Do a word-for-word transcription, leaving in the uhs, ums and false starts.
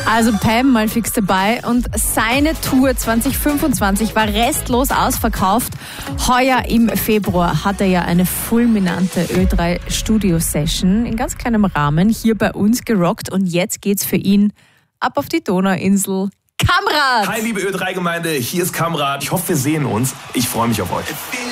Also Pam mal fix dabei und seine Tour zwanzig fünfundzwanzig war restlos ausverkauft. Heuer im Februar hat er ja eine fulminante Ö drei Studio Session in ganz kleinem Rahmen hier bei uns gerockt und jetzt geht's für ihn ab auf die Donauinsel. Kamrat! Hi liebe Ö drei Gemeinde, hier ist Kamrat. Ich hoffe wir sehen uns. Ich freue mich auf euch.